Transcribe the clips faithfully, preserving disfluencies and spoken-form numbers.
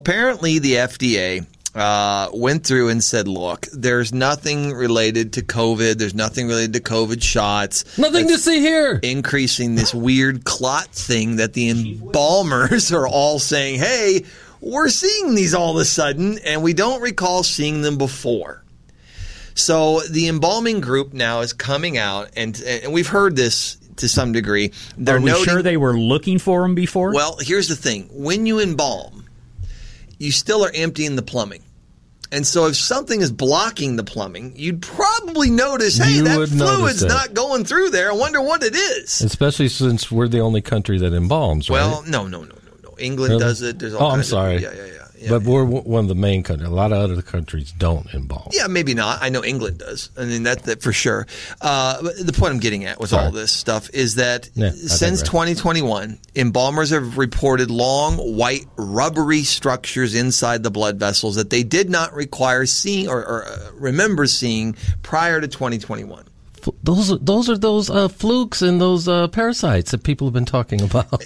Apparently, the F D A uh, went through and said, look, there's nothing related to COVID. There's nothing related to COVID shots. Nothing to see here. Increasing this weird clot thing that the embalmers are all saying, hey, we're seeing these all of a sudden, and we don't recall seeing them before. So the embalming group now is coming out, and, and we've heard this to some degree. They're Are we noting, sure they were looking for them before? Well, here's the thing. When you embalm, you still are emptying the plumbing. And so if something is blocking the plumbing, you'd probably notice, hey, You that would notice fluid's that. not going through there. I wonder what it is. Especially since we're the only country that embalms, right? Well, no, no, no, no, no. England Really? does it. There's all Oh, I'm kinds sorry. Of, yeah, yeah, yeah. yeah but yeah. we're w- one of the main countries. A lot of other countries don't embalm. Yeah, maybe not. I know England does. I mean, that, that for sure. Uh, but the point I'm getting at with Sorry. all this stuff is that Yeah, I since digress. twenty twenty-one, embalmers have reported long, white, rubbery structures inside the blood vessels that they did not require seeing or, or uh, remember seeing prior to twenty twenty-one. F- Those are, those are those uh, flukes and those uh, parasites that people have been talking about.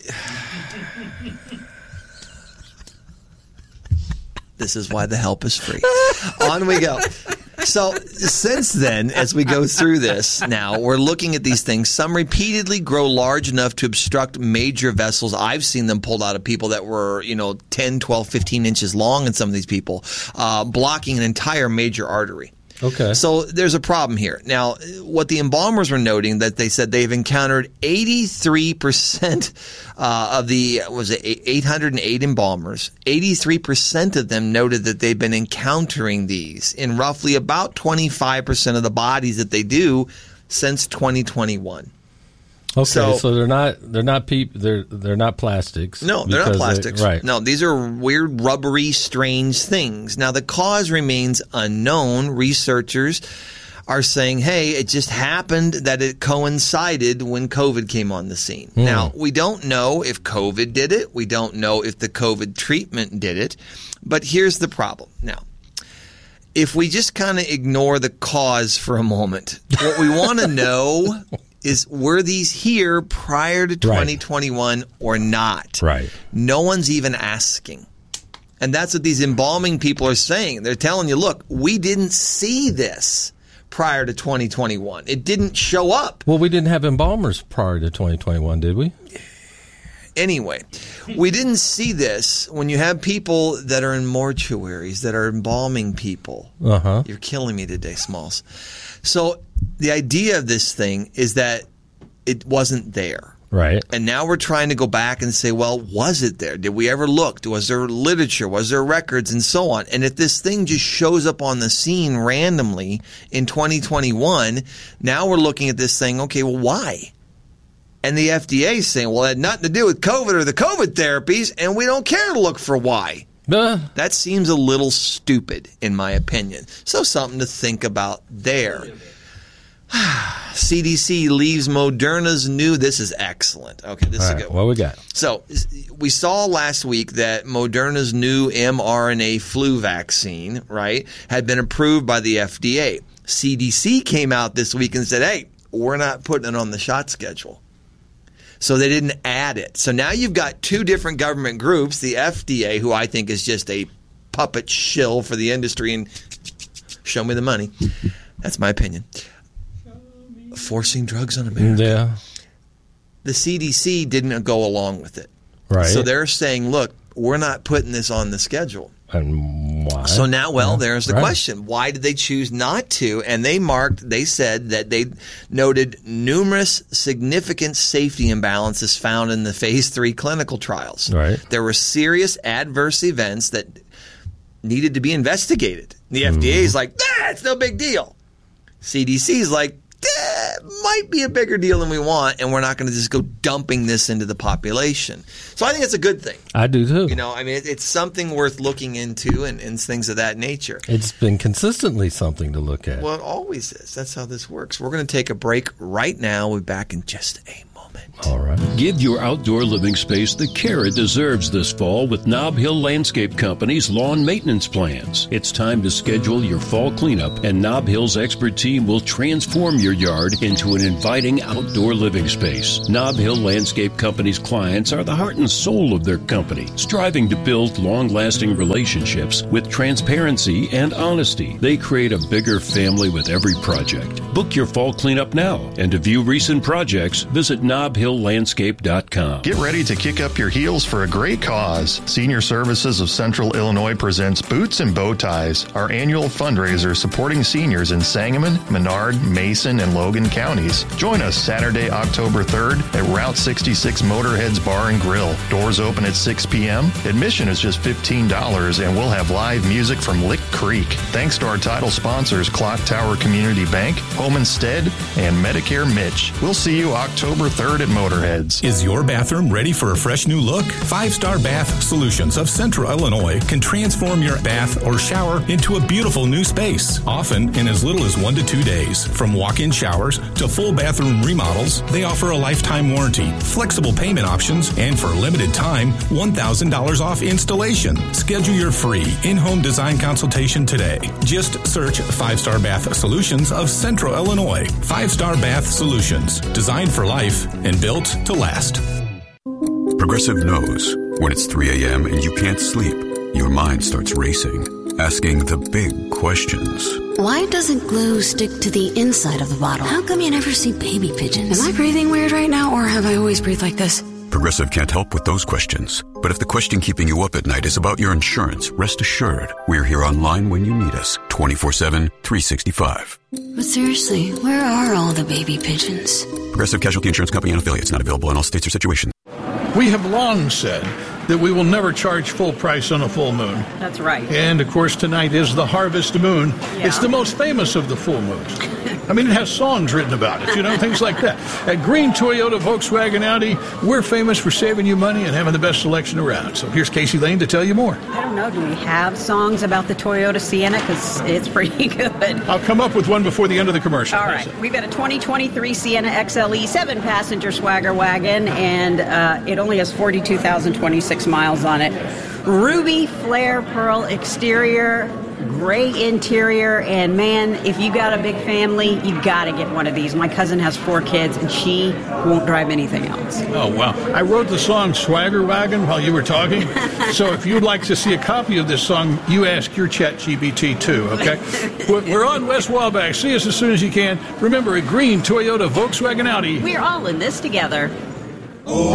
This is why the help is free. On we go. So since then, as we go through this now, we're looking at these things. Some repeatedly grow large enough to obstruct major vessels. I've seen them pulled out of people that were, you know, ten, twelve, fifteen inches long in some of these people, uh, blocking an entire major artery. Okay. So there's a problem here. Now, what the embalmers were noting that they said they've encountered eighty-three percent uh, of the, was it eight hundred eight embalmers, eighty-three percent of them noted that they've been encountering these in roughly about twenty-five percent of the bodies that they do since twenty twenty-one. Okay, So- so, they're not they're not peop they're they're not plastics. No, they're not because plastics. They, right. No, these are weird, rubbery, strange things. Now, the cause remains unknown. Researchers are saying, hey, it just happened that it coincided when COVID came on the scene. Hmm. Now, we don't know if COVID did it. We don't know if the COVID treatment did it. But here's the problem. Now, if we just kind of ignore the cause for a moment, what we want to know is, were these here prior to twenty twenty-one or not? Right. No one's even asking. And that's what these embalming people are saying. They're telling you, look, we didn't see this prior to twenty twenty-one. It didn't show up. Well, we didn't have embalmers prior to twenty twenty-one, did we? Anyway, we didn't see this when you have people that are in mortuaries, that are embalming people. Uh-huh. You're killing me today, Smalls. So the idea of this thing is that it wasn't there. Right. And now we're trying to go back and say, well, was it there? Did we ever look? Was there literature? Was there records? And so on. And if this thing just shows up on the scene randomly in twenty twenty-one, now we're looking at this thing, okay, well, why? And the F D A is saying, well, it had nothing to do with COVID or the COVID therapies, and we don't care to look for why. Uh, That seems a little stupid, in my opinion. So something to think about there. C D C leaves Moderna's new. This is excellent. Okay, this all is right, a good one. what we got? So we saw last week that Moderna's new mRNA flu vaccine, right, had been approved by the F D A. C D C came out this week and said, hey, we're not putting it on the shot schedule. So they didn't add it. So now you've got two different government groups, the F D A, who I think is just a puppet shill for the industry, and show me the money. That's my opinion. Forcing drugs on America. Yeah. The C D C didn't go along with it. Right. So they're saying, look, we're not putting this on the schedule. And why? So now, well, Yeah, there's the right. question. Why did they choose not to? And they marked, they said that they noted numerous significant safety imbalances found in the phase three clinical trials. Right. There were serious adverse events that needed to be investigated. The F D A is Mm-hmm. like, ah, it's no big deal. C D C is like, eh, might be a bigger deal than we want, and we're not going to just go dumping this into the population. So I think it's a good thing. I do too. You know, I mean, it, it's something worth looking into and, and things of that nature. It's been consistently something to look at. Well, it always is. That's how this works. We're going to take a break right now. We'll be back in just a moment. All right. Give your outdoor living space the care it deserves this fall with Nob Hill Landscape Company's lawn maintenance plans. It's time to schedule your fall cleanup, and Nob Hill's expert team will transform your yard into an inviting outdoor living space. Nob Hill Landscape Company's clients are the heart and soul of their company, striving to build long-lasting relationships with transparency and honesty. They create a bigger family with every project. Book your fall cleanup now, and to view recent projects, visit nob hill landscape dot com. Get ready to kick up your heels for a great cause. Senior Services of Central Illinois presents Boots and Bow Ties, our annual fundraiser supporting seniors in Sangamon, Menard, Mason, and Logan counties. Join us Saturday, October third at Route sixty-six Motorheads Bar and Grill. Doors open at six p.m. Admission is just fifteen dollars, and we'll have live music from Lick Creek. Thanks to our title sponsors, Clock Tower Community Bank, Home Instead, and Medicare Mitch. We'll see you October third at Motorheads. Is your bathroom ready for a fresh new look? Five Star Bath Solutions of Central Illinois can transform your bath or shower into a beautiful new space, often in as little as one to two days. From walk-in showers to full bathroom remodels, they offer a lifetime warranty, flexible payment options, and for a limited time, one thousand dollars off installation. Schedule your free in-home design consultation today. Just search Five Star Bath Solutions of Central Illinois. Five Star Bath Solutions, designed for life and built to last. Progressive knows when it's three a.m. and you can't sleep, your mind starts racing, asking the big questions. Why doesn't glue stick to the inside of the bottle? How come you never see baby pigeons? Am I breathing weird right now, or have I always breathed like this? Progressive can't help with those questions. But if the question keeping you up at night is about your insurance, rest assured, we're here online when you need us, twenty-four seven, three sixty-five. But seriously, where are all the baby pigeons? Progressive Casualty Insurance Company and affiliates, not available in all states or situations. We have long said that we will never charge full price on a full moon. That's right. And, of course, tonight is the harvest moon. Yeah. It's the most famous of the full moons. I mean, it has songs written about it, you know, things like that. At Green Toyota, Volkswagen, Audi, we're famous for saving you money and having the best selection around. So here's Casey Lane to tell you more. I don't know. Do we have songs about the Toyota Sienna? Because it's pretty good. I'll come up with one before the end of the commercial. All right. We've got a twenty twenty-three Sienna X L E seven-passenger swagger wagon, and uh, it only has forty-two thousand twenty-six miles on it. Ruby flare pearl exterior, gray interior, and man, if you got a big family, you got to get one of these. My cousin has four kids, and she won't drive anything else. Oh, wow. I wrote the song Swagger Wagon while you were talking. So if you'd like to see a copy of this song, you ask your Chat G P T too, okay? We're on West Wabash. See us as soon as you can. Remember, at Green Toyota, Volkswagen, Audi. We're all in this together.